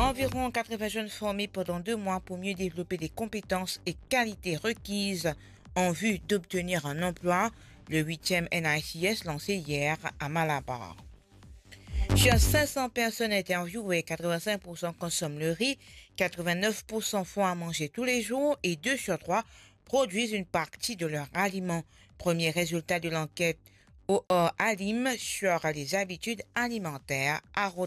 Environ 80 jeunes formés pendant 2 mois pour mieux développer les compétences et qualités requises en vue d'obtenir un emploi. Le 8e NICS lancé hier à Malabar. Sur 500 personnes interviewées, 85% consomment le riz, 89% font à manger tous les jours et 2 sur 3 produisent une partie de leur aliment. Premier résultat de l'enquête OR Alim sur les habitudes alimentaires à